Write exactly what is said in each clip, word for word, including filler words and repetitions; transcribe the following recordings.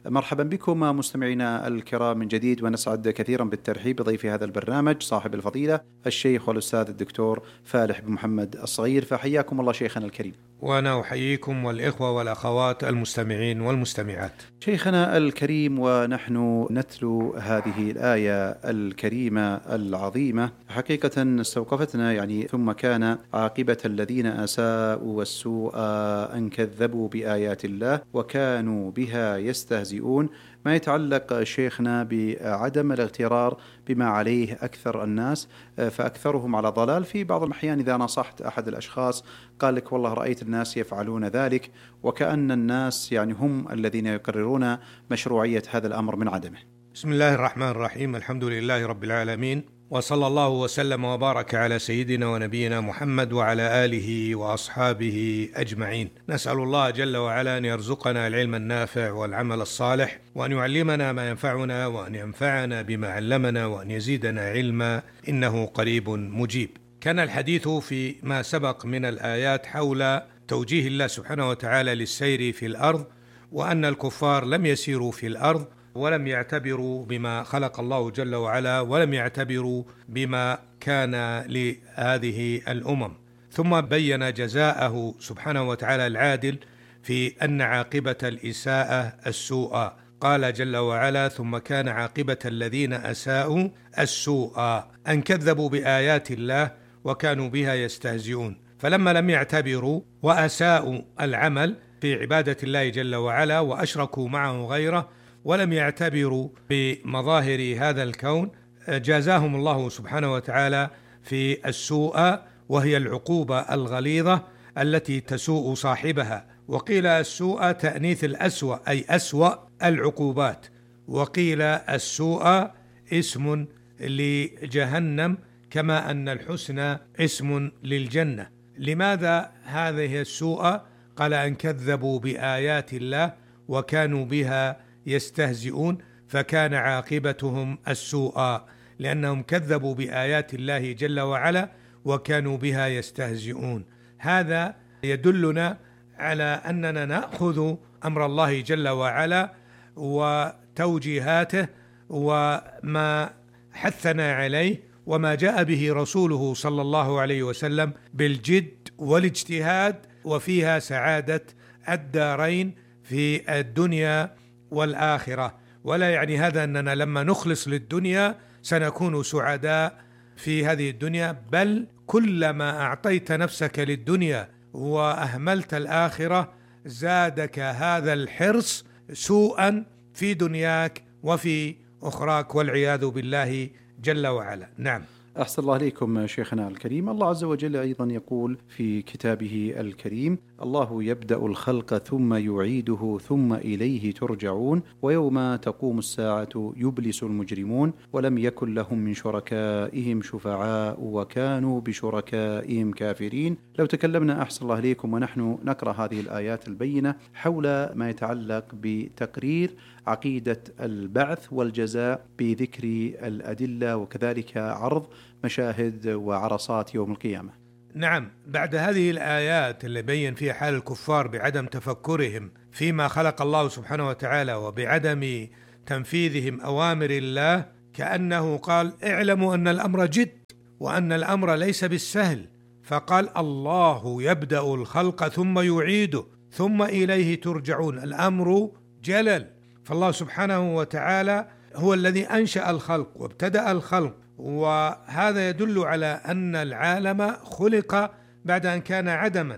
مرحبا بكم مستمعينا الكرام من جديد، ونسعد كثيرا بالترحيب بضيف هذا البرنامج صاحب الفضيلة الشيخ والأستاذ الدكتور فالح بن محمد الصغير. فحياكم الله شيخنا الكريم. وأنا أحييكم والإخوة والأخوات المستمعين والمستمعات. شيخنا الكريم، ونحن نتلو هذه الآية الكريمة العظيمة، حقيقة استوقفتنا يعني ثم كان عاقبة الذين أساءوا والسوء أن كذبوا بآيات الله وكانوا بها يستهزئون، ما يتعلق شيخنا بعدم الاغترار بما عليه أكثر الناس، فأكثرهم على ضلال. في بعض الأحيان إذا نصحت أحد الأشخاص قال لك والله رأيت الناس يفعلون ذلك، وكأن الناس يعني هم الذين يقررون مشروعية هذا الأمر من عدمه. بسم الله الرحمن الرحيم، الحمد لله رب العالمين، وصلى الله وسلم وبارك على سيدنا ونبينا محمد وعلى آله وأصحابه أجمعين. نسأل الله جل وعلا أن يرزقنا العلم النافع والعمل الصالح، وأن يعلمنا ما ينفعنا، وأن ينفعنا بما علمنا، وأن يزيدنا علما، إنه قريب مجيب. كان الحديث في ما سبق من الآيات حول توجيه الله سبحانه وتعالى للسير في الأرض، وأن الكفار لم يسيروا في الأرض ولم يعتبروا بما خلق الله جل وعلا، ولم يعتبروا بما كان لهذه الأمم. ثم بين جزاءه سبحانه وتعالى العادل في أن عاقبة الإساءة السوء. قال جل وعلا: ثم كان عاقبة الذين أساءوا السوء أن كذبوا بآيات الله وكانوا بها يستهزئون. فلما لم يعتبروا وأساءوا العمل في عبادة الله جل وعلا وأشركوا معه غيره، ولم يعتبروا بمظاهر هذا الكون، جازاهم الله سبحانه وتعالى في السوء، وهي العقوبة الغليظة التي تسوء صاحبها. وقيل السوء تأنيث الأسوأ، أي أسوأ العقوبات، وقيل السوء اسم لجهنم، كما أن الحسنى اسم للجنة. لماذا هذه السوء؟ قال أن كذبوا بآيات الله وكانوا بها يستهزئون، فكان عاقبتهم السوء لأنهم كذبوا بآيات الله جل وعلا وكانوا بها يستهزئون. هذا يدلنا على أننا نأخذ أمر الله جل وعلا وتوجيهاته وما حثنا عليه وما جاء به رسوله صلى الله عليه وسلم بالجد والاجتهاد، وفيها سعادة الدارين في الدنيا والآخرة. ولا يعني هذا أننا لما نخلص للدنيا سنكون سعداء في هذه الدنيا، بل كلما أعطيت نفسك للدنيا وأهملت الآخرة زادك هذا الحرص سوءا في دنياك وفي أخراك، والعياذ بالله جل وعلا. نعم. أحسن الله عليكم شيخنا الكريم. الله عز وجل أيضا يقول في كتابه الكريم: الله يبدأ الخلق ثم يعيده ثم إليه ترجعون ويوم تقوم الساعة يبلس المجرمون ولم يكن لهم من شركائهم شفعاء وكانوا بشركائهم كافرين. لو تكلمنا أحسن الله عليكم ونحن نقرأ هذه الآيات البينة حول ما يتعلق بتقرير عقيدة البعث والجزاء بذكر الأدلة وكذلك عرض مشاهد وعرصات يوم القيامة. نعم، بعد هذه الآيات اللي بين فيها حال الكفار بعدم تفكرهم فيما خلق الله سبحانه وتعالى وبعدم تنفيذهم أوامر الله، كأنه قال: اعلموا أن الأمر جد وأن الأمر ليس بالسهل. فقال: الله يبدأ الخلق ثم يعيده ثم إليه ترجعون. الأمر جلل، فالله سبحانه وتعالى هو الذي أنشأ الخلق وابتدأ الخلق، وهذا يدل على أن العالم خلق بعد أن كان عدما،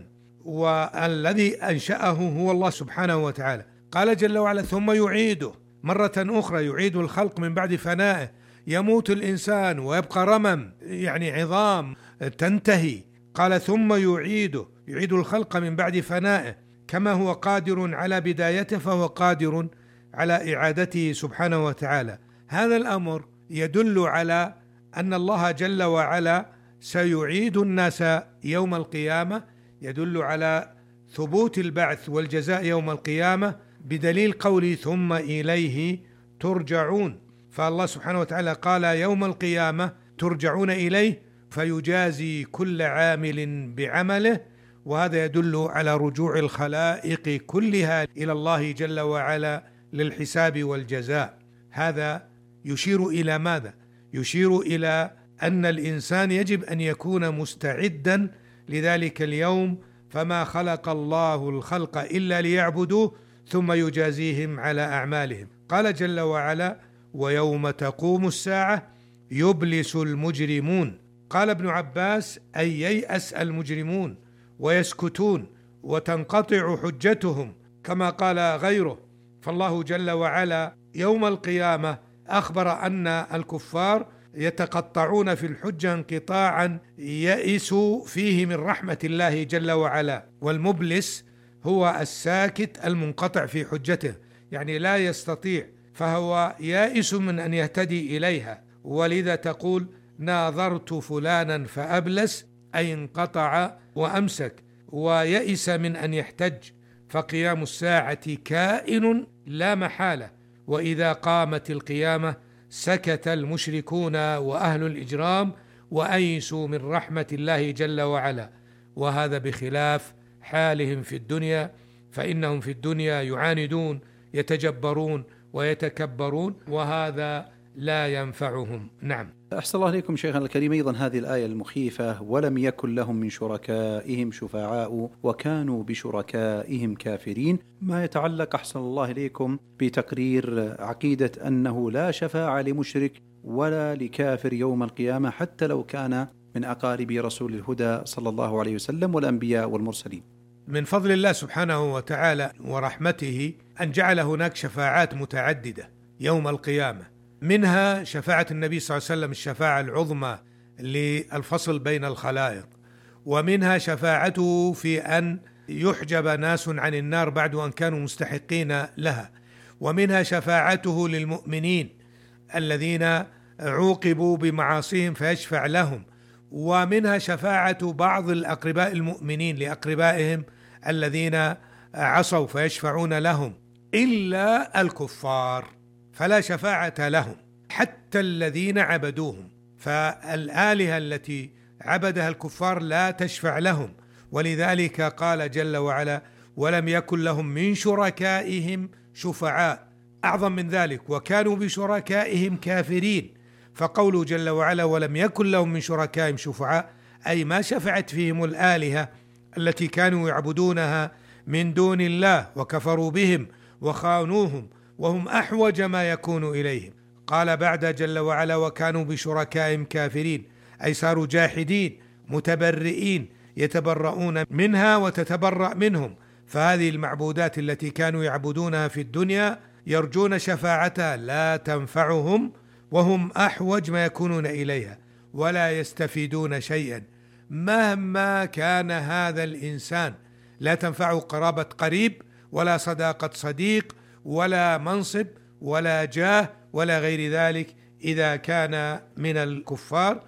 والذي أنشأه هو الله سبحانه وتعالى. قال جل وعلا: ثم يعيده مرة أخرى، يعيد الخلق من بعد فنائه. يموت الإنسان ويبقى رمم، يعني عظام تنتهي. قال: ثم يعيده، يعيد الخلق من بعد فنائه، كما هو قادر على بدايته فهو قادر على إعادته سبحانه وتعالى. هذا الأمر يدل على أن الله جل وعلا سيعيد الناس يوم القيامة، يدل على ثبوت البعث والجزاء يوم القيامة بدليل قولي: ثم إليه ترجعون. فالله سبحانه وتعالى قال: يوم القيامة ترجعون إليه فيجازي كل عامل بعمله، وهذا يدل على رجوع الخلائق كلها إلى الله جل وعلا للحساب والجزاء. هذا يشير إلى ماذا؟ يشير إلى أن الإنسان يجب أن يكون مستعدا لذلك اليوم، فما خلق الله الخلق إلا ليعبدوه ثم يجازيهم على أعمالهم. قال جل وعلا: ويوم تقوم الساعة يبلس المجرمون. قال ابن عباس: أي ييأس المجرمون ويسكتون وتنقطع حجتهم، كما قال غيره. فالله جل وعلا يوم القيامة أخبر أن الكفار يتقطعون في الحجة انقطاعا يئسوا فيه من رحمة الله جل وعلا. والمبلس هو الساكت المنقطع في حجته، يعني لا يستطيع، فهو يائس من أن يهتدي إليها. ولذا تقول: ناظرت فلانا فأبلس، أي انقطع وأمسك ويئس من أن يحتج. فقيام الساعة كائن لا محالة، وإذا قامت القيامة سكت المشركون وأهل الإجرام وأيسوا من رحمة الله جل وعلا. وهذا بخلاف حالهم في الدنيا، فإنهم في الدنيا يعاندون يتجبرون ويتكبرون، وهذا لا ينفعهم. نعم. أحسن الله إليكم شيخنا الكريم. أيضا هذه الآية المخيفة: ولم يكن لهم من شركائهم شفعاء وكانوا بشركائهم كافرين، ما يتعلق أحسن الله إليكم بتقرير عقيدة أنه لا شفاعة لمشرك ولا لكافر يوم القيامة، حتى لو كان من أقارب رسول الهدى صلى الله عليه وسلم والأنبياء والمرسلين. من فضل الله سبحانه وتعالى ورحمته أن جعل هناك شفاعات متعددة يوم القيامة، منها شفاعة النبي صلى الله عليه وسلم الشفاعة العظمى للفصل بين الخلائق، ومنها شفاعته في أن يحجب ناس عن النار بعد أن كانوا مستحقين لها، ومنها شفاعته للمؤمنين الذين عوقبوا بمعاصيهم فيشفع لهم، ومنها شفاعة بعض الأقرباء المؤمنين لأقربائهم الذين عصوا فيشفعون لهم، إلا الكفار فلا شفاعة لهم حتى الذين عبدوهم، فالآلهة التي عبدها الكفار لا تشفع لهم. ولذلك قال جل وعلا: ولم يكن لهم من شركائهم شفعاء. أعظم من ذلك: وكانوا بشركائهم كافرين. فقوله جل وعلا: ولم يكن لهم من شركائهم شفعاء، أي ما شفعت فيهم الآلهة التي كانوا يعبدونها من دون الله وكفروا بهم وخانوهم وهم أحوج ما يكون إليهم. قال بعد جل وعلا: وكانوا بشركائهم كافرين، أي صاروا جاحدين متبرئين يتبرؤون منها وتتبرأ منهم. فهذه المعبودات التي كانوا يعبدونها في الدنيا يرجون شفاعتها لا تنفعهم وهم أحوج ما يكونون إليها ولا يستفيدون شيئا مهما كان هذا الإنسان. لا تنفعه قرابة قريب ولا صداقة صديق ولا منصب ولا جاه ولا غير ذلك. إذا كان من الكفار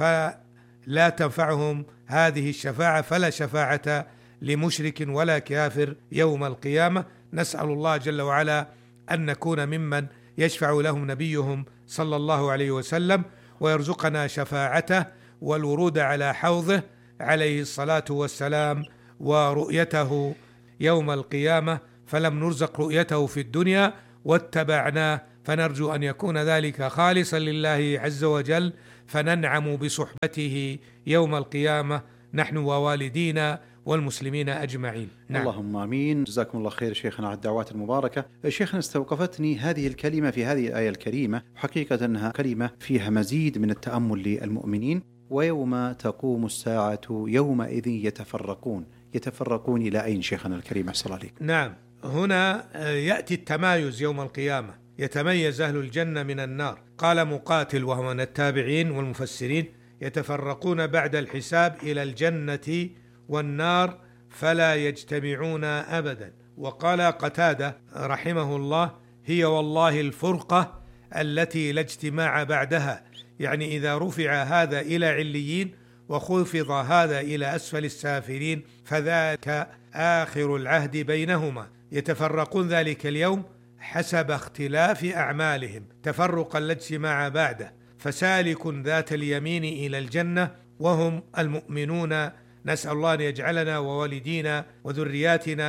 فلا تنفعهم هذه الشفاعة، فلا شفاعة لمشرك ولا كافر يوم القيامة. نسأل الله جل وعلا أن نكون ممن يشفع لهم نبيهم صلى الله عليه وسلم، ويرزقنا شفاعته والورود على حوضه عليه الصلاة والسلام، ورؤيته يوم القيامة. فلم نرزق رؤيته في الدنيا واتبعناه، فنرجو أن يكون ذلك خالصا لله عز وجل، فننعم بصحبته يوم القيامة نحن ووالدينا والمسلمين أجمعين. نعم. اللهم آمين. جزاكم الله خير شيخنا على الدعوات المباركة. شيخنا، استوقفتني هذه الكلمة في هذه الآية الكريمة، حقيقة أنها كلمة فيها مزيد من التأمل للمؤمنين. ويوم تقوم الساعة يومئذ يتفرقون. يتفرقون إلى أين شيخنا الكريم أحسن عليك؟ نعم، هنا يأتي التمايز يوم القيامة، يتميز أهل الجنة من النار. قال مقاتل وهو من التابعين والمفسرين: يتفرقون بعد الحساب إلى الجنة والنار فلا يجتمعون أبدا. وقال قتادة رحمه الله: هي والله الفرقة التي لا اجتماع بعدها، يعني إذا رفع هذا إلى عليين وخفض هذا إلى أسفل السافلين فذاك آخر العهد بينهما. يتفرقون ذلك اليوم حسب اختلاف أعمالهم تفرقا لا اجتماع بعده، فسالك ذات اليمين إلى الجنة وهم المؤمنون. نسأل الله أن يجعلنا ووالدينا وذرياتنا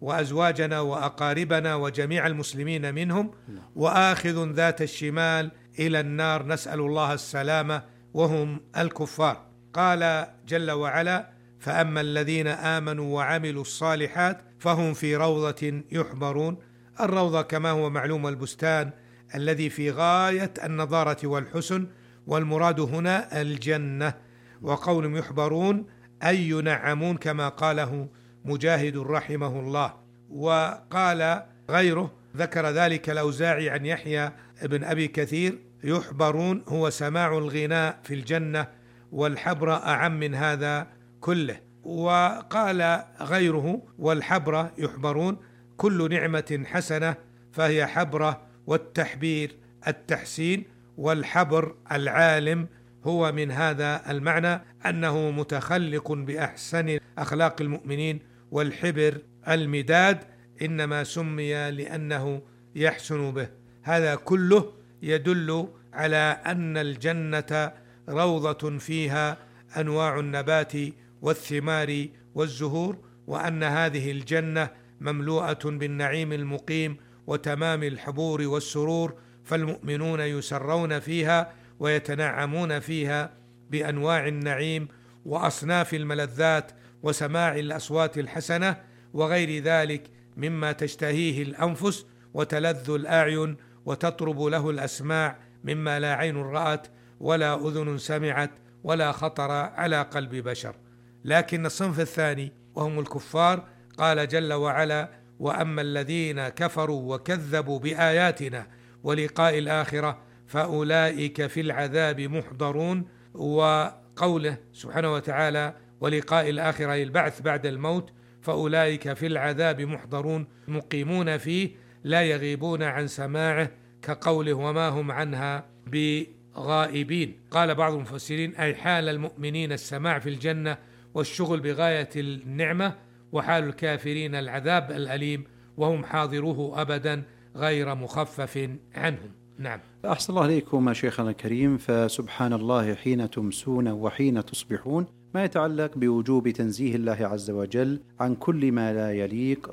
وأزواجنا وأقاربنا وجميع المسلمين منهم، وآخذ ذات الشمال إلى النار، نسأل الله السلامة، وهم الكفار. قال جل وعلا: فأما الذين آمنوا وعملوا الصالحات فهم في روضة يحبرون. الروضة كما هو معلوم البستان الذي في غاية النضارة والحسن، والمراد هنا الجنة. وقولهم يحبرون أي ينعمون كما قاله مجاهد رحمه الله. وقال غيره ذكر ذلك الأوزاعي عن يحيى بن أبي كثير: يحبرون هو سماع الغناء في الجنة، والحبر أعم من هذا كله. وقال غيره: والحبر يحبرون كل نعمة حسنة فهي حبرة، والتحبير التحسين، والحبر العالم. هو من هذا المعنى أنه متخلق بأحسن أخلاق المؤمنين، والحبر المداد إنما سمي لأنه يحسن به. هذا كله يدل على أن الجنة روضة فيها أنواع النبات والثمار والزهور، وأن هذه الجنة مملوءة بالنعيم المقيم وتمام الحبور والسرور، فالمؤمنون يسرون فيها ويتنعمون فيها بأنواع النعيم وأصناف الملذات وسماع الأصوات الحسنة وغير ذلك مما تشتهيه الأنفس وتلذ الأعين وتطرب له الأسماع، مما لا عين رأت ولا أذن سمعت ولا خطر على قلب بشر. لكن الصنف الثاني وهم الكفار، قال جل وعلا: وأما الذين كفروا وكذبوا بآياتنا ولقاء الآخرة فأولئك في العذاب محضرون. وقوله سبحانه وتعالى: ولقاء الآخرة البعث بعد الموت، فأولئك في العذاب محضرون مقيمون فيه لا يغيبون عن سماعه، كقوله: وما هم عنها بغائبين. قال بعض المفسرين: أي حال المؤمنين السماع في الجنة والشغل بغاية النعمة، وحال الكافرين العذاب الأليم وهم حاضروه أبدا غير مخفف عنهم. نعم. أحسن الله عليكم شيخنا الكريم. فسبحان الله حين تمسون وحين تصبحون، ما يتعلق بوجوب تنزيه الله عز وجل عن كل ما لا يليق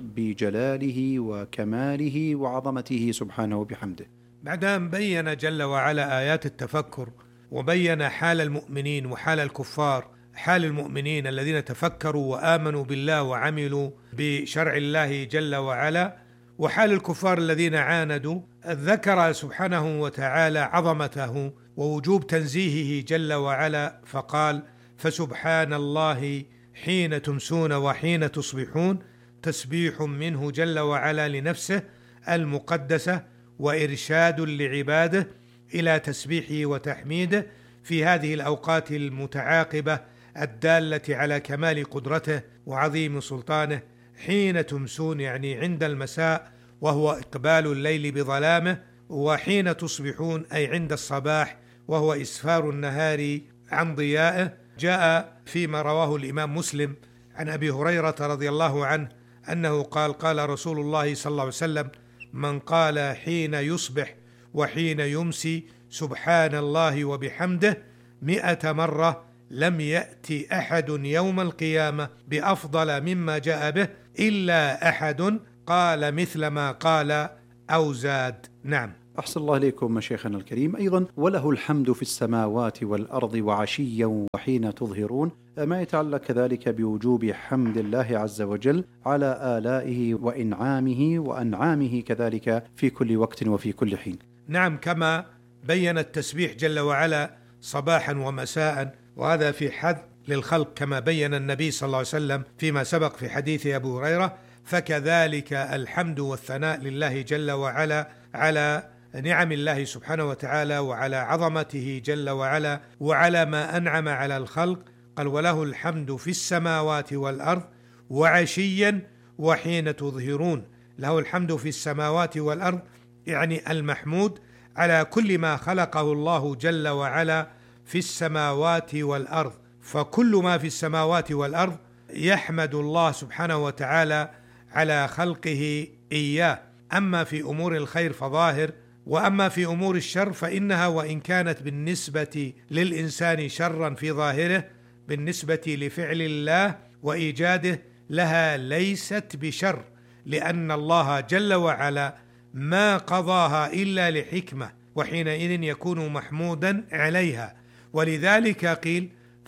بجلاله وكماله وعظمته سبحانه وبحمده. بعد أن بين جل وعلا آيات التفكر وبين حال المؤمنين وحال الكفار، حال المؤمنين الذين تفكروا وآمنوا بالله وعملوا بشرع الله جل وعلا، وحال الكفار الذين عاندوا، ذكر سبحانه وتعالى عظمته ووجوب تنزيهه جل وعلا، فقال: فسبحان الله حين تمسون وحين تصبحون، تسبيح منه جل وعلا لنفسه المقدسة وإرشاد لعباده إلى تسبيحه وتحميده في هذه الأوقات المتعاقبة الدالة على كمال قدرته وعظيم سلطانه. حين تمسون يعني عند المساء وهو إقبال الليل بظلامه، وحين تصبحون أي عند الصباح وهو إسفار النهار عن ضيائه. جاء فيما رواه الإمام مسلم عن أبي هريرة رضي الله عنه أنه قال: قال رسول الله صلى الله عليه وسلم: من قال حين يصبح وحين يمسي سبحان الله وبحمده مئة مرة لم يأتي أحد يوم القيامة بأفضل مما جاء به إلا أحد قال مثل ما قال أو زاد. نعم. أحسن الله إليكم شيخنا الكريم. أيضا: وله الحمد في السماوات والأرض وعشيا وحين تظهرون، ما يتعلق كذلك بوجوب حمد الله عز وجل على آلائه وإنعامه وأنعامه كذلك في كل وقت وفي كل حين. نعم، كما بين التسبيح جل وعلا صباحا ومساء، وهذا في حد للخلق كما بين النبي صلى الله عليه وسلم فيما سبق في حديث أبو هريرة، فكذلك الحمد والثناء لله جل وعلا على نعم الله سبحانه وتعالى وعلى عظمته جل وعلا وعلى ما أنعم على الخلق. قال: وله الحمد في السماوات والأرض وعشيا وحين تظهرون. له الحمد في السماوات والأرض يعني المحمود على كل ما خلقه الله جل وعلا في السماوات والأرض، فكل ما في السماوات والأرض يحمد الله سبحانه وتعالى على خلقه إياه. أما في أمور الخير فظاهر، وأما في أمور الشر فإنها وإن كانت بالنسبة للإنسان شرا في ظاهره، بالنسبة لفعل الله وإيجاده لها ليست بشر، لأن الله جل وعلا ما قضاها إلا لحكمة، وحينئذ يكون محمودا عليها. ولذلك قيل: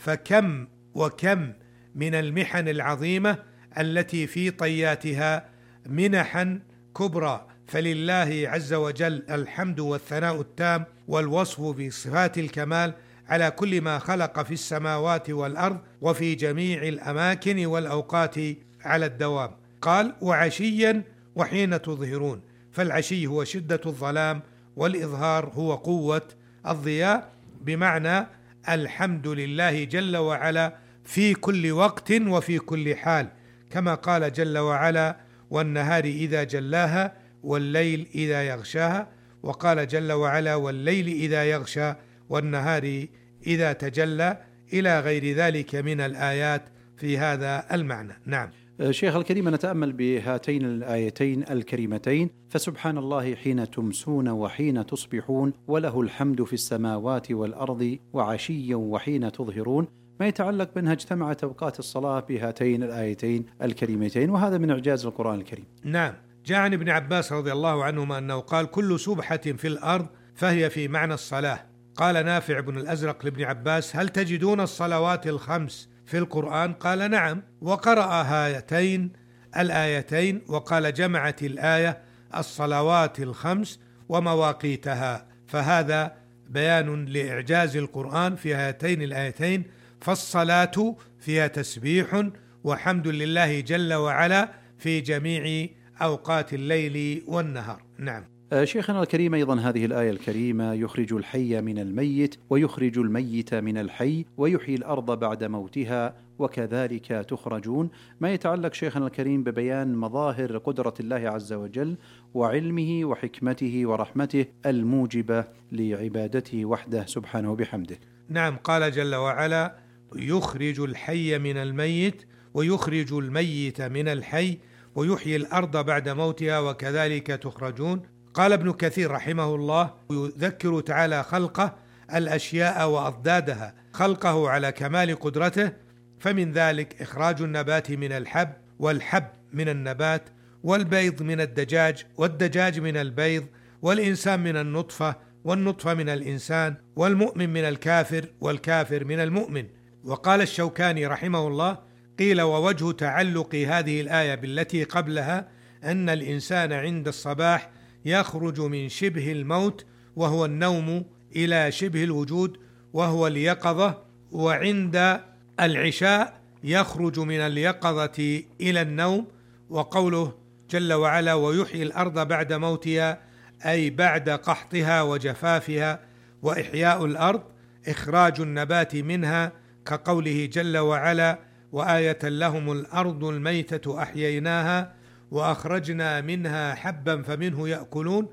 فكم وكم من المحن العظيمة التي في طياتها منحا كبرى، فلله عز وجل الحمد والثناء التام والوصف بصفات الكمال على كل ما خلق في السماوات والأرض وفي جميع الأماكن والأوقات على الدوام. قال: وعشيا وحين تظهرون، فالعشي هو شدة الظلام، والإظهار هو قوة الضياء، بمعنى الحمد لله جل وعلا في كل وقت وفي كل حال، كما قال جل وعلا: والنهار إذا جلاها والليل إذا يغشاها، وقال جل وعلا: والليل إذا يغشى والنهار إذا تجلى، إلى غير ذلك من الآيات في هذا المعنى. نعم. شيخ الكريم، نتأمل بهاتين الآيتين الكريمتين: فسبحان الله حين تمسون وحين تصبحون وله الحمد في السماوات والأرض وعشيا وحين تظهرون. ما يتعلق بأنها اجتمعت أوقات الصلاة بهاتين الآيتين الكريمتين، وهذا من إعجاز القرآن الكريم. نعم. جاء عن ابن عباس رضي الله عنهما أنه قال: كل سبحة في الأرض فهي في معنى الصلاة. قال نافع بن الأزرق لابن عباس: هل تجدون الصلوات الخمس في القرآن؟ قال: نعم. وقرأ هاتين الآيتين وقال: جمعت الآية الصلوات الخمس ومواقيتها، فهذا بيان لإعجاز القرآن في هاتين الآيتين. فالصلاة فيها تسبيح وحمد لله جل وعلا في جميع أوقات الليل والنهار. نعم. شيخنا الكريم، أيضا هذه الآية الكريمة: يخرج الحي من الميت ويخرج الميت من الحي ويحيي الأرض بعد موتها وكذلك تخرجون. ما يتعلق شيخنا الكريم ببيان مظاهر قدرة الله عز وجل وعلمه وحكمته ورحمته الموجبة لعبادته وحده سبحانه بحمده. نعم. قال جل وعلا: يخرج الحي من الميت ويخرج الميت من الحي ويحيي الأرض بعد موتها وكذلك تخرجون. قال ابن كثير رحمه الله: يذكر تعالى خلقه الأشياء وأضدادها، خلقه على كمال قدرته، فمن ذلك إخراج النبات من الحب، والحب من النبات، والبيض من الدجاج، والدجاج من البيض، والإنسان من النطفة، والنطفة من الإنسان، والمؤمن من الكافر، والكافر من المؤمن. وقال الشوكاني رحمه الله: قيل: ووجه تعلق هذه الآية بالتي قبلها أن الإنسان عند الصباح يخرج من شبه الموت وهو النوم إلى شبه الوجود وهو اليقظة، وعند العشاء يخرج من اليقظة إلى النوم. وقوله جل وعلا: ويحيي الأرض بعد موتها، أي بعد قحطها وجفافها. وإحياء الأرض إخراج النبات منها، كقوله جل وعلا: وآية لهم الأرض الميتة أحييناها وأخرجنا منها حبا فمنه يأكلون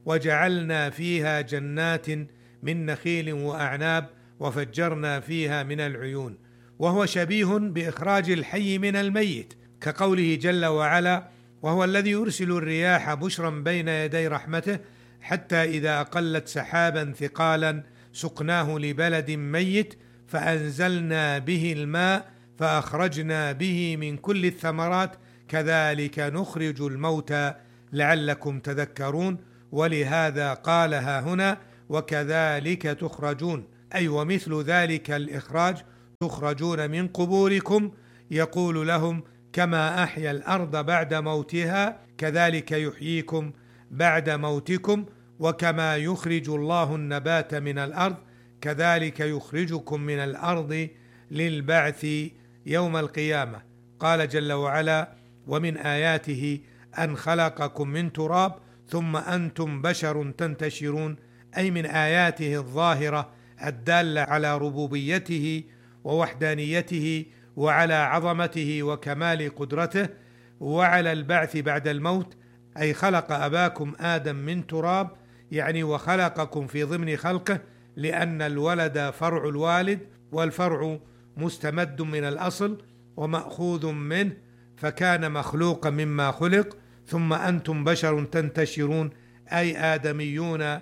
وجعلنا فيها جنات من نخيل وأعناب وفجرنا فيها من العيون. وهو شبيه بإخراج الحي من الميت، كقوله جل وعلا: وهو الذي يرسل الرياح بشرا بين يدي رحمته حتى إذا أقلت سحابا ثقالا سقناه لبلد ميت فأنزلنا به الماء فأخرجنا به من كل الثمرات كذلك نخرج الموتى لعلكم تذكرون. ولهذا قالها هنا: وكذلك تخرجون، أي ومثل ذلك الإخراج تخرجون من قبوركم. يقول لهم: كما أحيا الأرض بعد موتها كذلك يحييكم بعد موتكم، وكما يخرج الله النبات من الأرض كذلك يخرجكم من الأرض للبعث يوم القيامة. قال جل وعلا: ومن آياته أن خلقكم من تراب ثم أنتم بشر تنتشرون، أي من آياته الظاهرة الدالة على ربوبيته ووحدانيته وعلى عظمته وكمال قدرته، وعلى البعث بعد الموت، أي خلق أباكم آدم من تراب، يعني وخلقكم في ضمن خلقه، لأن الولد فرع الوالد والفرع مستمد من الأصل ومأخوذ منه، فكان مخلوقا مما خلق. ثم أنتم بشر تنتشرون، أي آدميون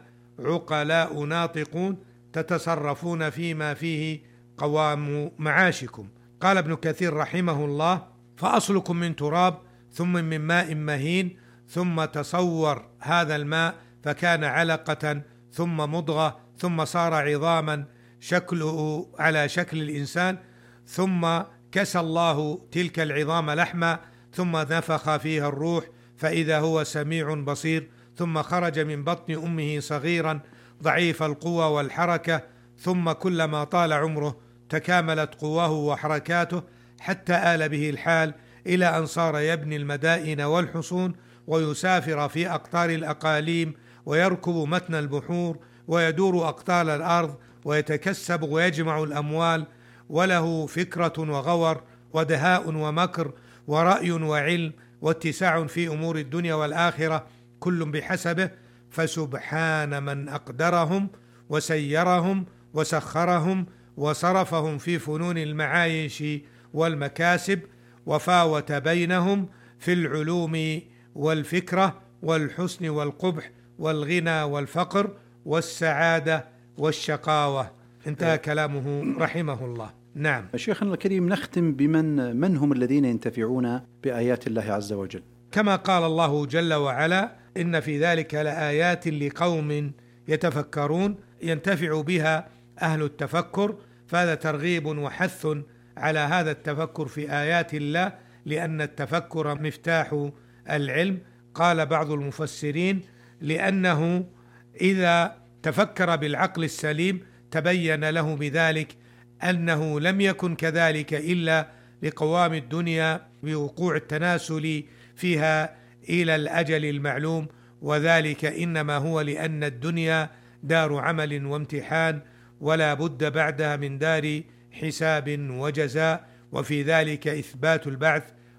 عقلاء ناطقون تتصرفون فيما فيه قوام معاشكم. قال ابن كثير رحمه الله: فأصلكم من تراب ثم من ماء مهين، ثم تصور هذا الماء فكان علقة ثم مضغة ثم صار عظاما شكله على شكل الإنسان، ثم كسى الله تلك العظام لحما ثم نفخ فيها الروح فإذا هو سميع بصير، ثم خرج من بطن أمه صغيرا ضعيف القوى والحركة، ثم كلما طال عمره تكاملت قواه وحركاته حتى آل به الحال إلى أن صار يبني المدائن والحصون ويسافر في أقطار الأقاليم ويركب متن البحور ويدور أقطار الأرض ويتكسب ويجمع الأموال، وله فكرة وغور ودهاء ومكر ورأي وعلم واتساع في أمور الدنيا والآخرة، كل بحسبه. فسبحان من أقدرهم وسيرهم وسخرهم وصرفهم في فنون المعايش والمكاسب، وفاوت بينهم في العلوم والفكرة والحسن والقبح والغنى والفقر والسعادة والشقاوة. انتهى كلامه رحمه الله. نعم. شيخنا الكريم، نختم بمن من هم الذين ينتفعون بآيات الله عز وجل؟ كما قال الله جل وعلا: إن في ذلك لآيات لقوم يتفكرون، ينتفع بها أهل التفكر، فهذا ترغيب وحث على هذا التفكر في آيات الله، لأن التفكر مفتاح العلم. قال بعض المفسرين: لأنه إذا تفكر بالعقل السليم تبين له بذلك أنه لم يكن كذلك إلا لقوام الدنيا بوقوع التناسل فيها إلى الأجل المعلوم، وذلك إنما هو لأن الدنيا دار عمل وامتحان، ولا بد بعدها من دار حساب وجزاء، وفي ذلك إثبات البعث،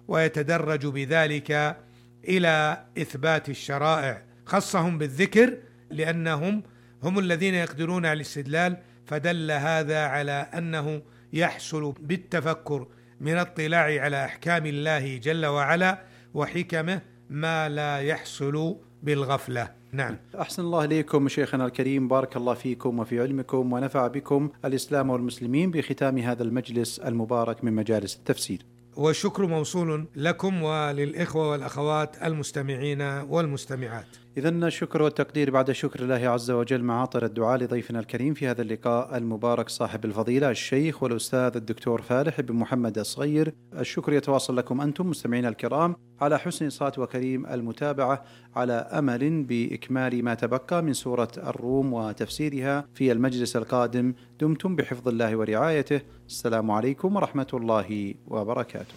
ويتدرج بذلك إلى إثبات الشرائع. خصهم بالذكر لأنهم هم الذين يقدرون على الاستدلال، فدل هذا على أنه يحصل بالتفكر من الاطلاع على أحكام الله جل وعلا وحكمه ما لا يحصل بالغفلة. نعم. أحسن الله إليكم شيخنا الكريم، بارك الله فيكم وفي علمكم، ونفع بكم الإسلام والمسلمين بختام هذا المجلس المبارك من مجالس التفسير. والشكر موصول لكم وللإخوة والأخوات المستمعين والمستمعات. إذن الشكر والتقدير بعد شكر الله عز وجل مع عطر الدعاء لضيفنا الكريم في هذا اللقاء المبارك صاحب الفضيلة الشيخ والأستاذ الدكتور فالح بن محمد الصغير. الشكر يتواصل لكم أنتم مستمعين الكرام على حسن صوت وكريم المتابعة، على أمل بإكمال ما تبقى من سورة الروم وتفسيرها في المجلس القادم. دمتم بحفظ الله ورعايته. السلام عليكم ورحمة الله وبركاته.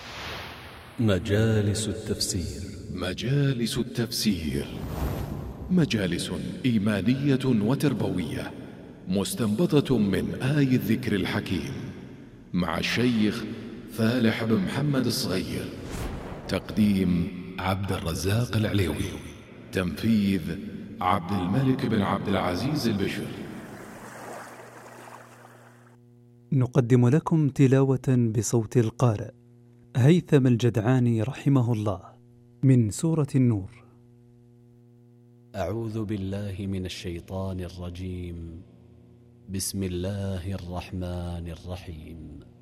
مجالس التفسير. مجالس التفسير مجالس إيمانية وتربوية مستنبطة من آي الذكر الحكيم مع الشيخ فالح بن محمد الصغير. تقديم عبد الرزاق العليوي. تنفيذ عبد الملك بن عبد العزيز البشر. نقدم لكم تلاوة بصوت القارئ هيثم الجدعاني رحمه الله من سورة النور. أعوذ بالله من الشيطان الرجيم. بسم الله الرحمن الرحيم.